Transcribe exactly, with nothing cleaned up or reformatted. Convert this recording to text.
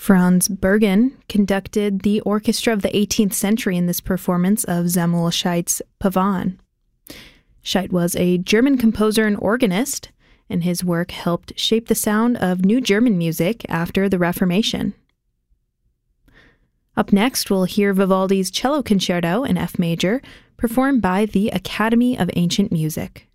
Franz Bergen conducted the orchestra of the eighteenth century in this performance of Samuel Scheidt's Pavane. Scheidt was a German composer and organist, and his work helped shape the sound of New German music after the Reformation. Up next, we'll hear Vivaldi's Cello Concerto in F major, performed by the Academy of Ancient Music.